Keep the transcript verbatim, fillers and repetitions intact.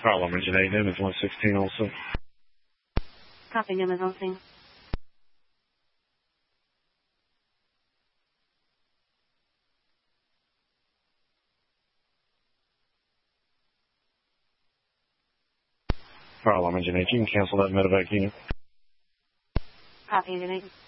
Fire alarm engine eight, Newman's one sixteen also. Copy, Newman's on scene. Fire alarm engine eight, you can cancel that medevac unit. Copy, engine eight.